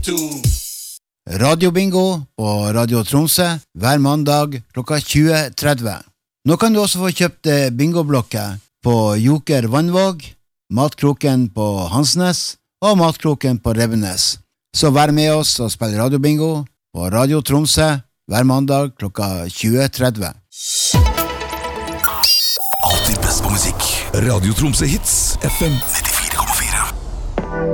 Radiobingo på Radio Tromsø hver mandag klokka 20:30. Nå kan du også få kjøpt bingoblokker på Joker Vannvåg, Matkroken på Hansnes og Matkroken på Rebbenes. Så vær med oss og spill radiobingo på Radio Tromsø hver mandag klokka 20:30. Alltid best på musikk. Radio Tromsø Hits FM 90.